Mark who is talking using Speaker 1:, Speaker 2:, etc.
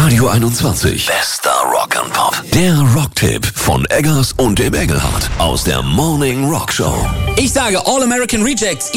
Speaker 1: Radio 21. Bester Rock and Pop. Der Rocktipp von Eggers und dem Engelhardt aus der Morning Rock Show.
Speaker 2: Ich sage All American Rejects.